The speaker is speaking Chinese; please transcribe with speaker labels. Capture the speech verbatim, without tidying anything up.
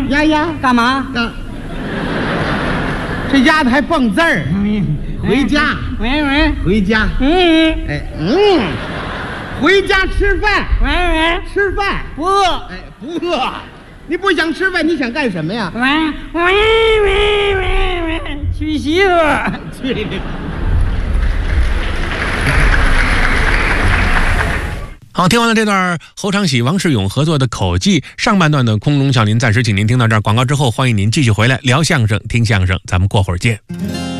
Speaker 1: 呀呀，
Speaker 2: 干嘛？
Speaker 1: 干。这丫头还蹦字儿。回家。
Speaker 2: 喂喂。
Speaker 1: 回家。
Speaker 2: 嗯。
Speaker 1: 哎嗯。回家吃饭。
Speaker 2: 喂喂。
Speaker 1: 吃饭。
Speaker 2: 不饿。
Speaker 1: 哎，不饿。你不想吃饭，你想干什么呀？
Speaker 2: 喂喂喂喂喂，娶媳妇儿。
Speaker 1: 去你的！
Speaker 3: 好，听完了这段侯长喜、王世勇合作的口技，上半段的空中小林暂时请您听到这儿。广告之后，欢迎您继续回来聊相声、听相声，咱们过会儿见。